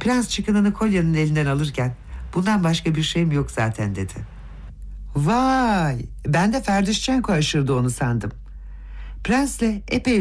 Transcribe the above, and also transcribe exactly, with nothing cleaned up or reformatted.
Prens çıkınını kolyenin elinden alırken bundan başka bir şeyim yok zaten dedi. Vay, ben de Ferdişçenko aşırdı onu sandım. Prensle epey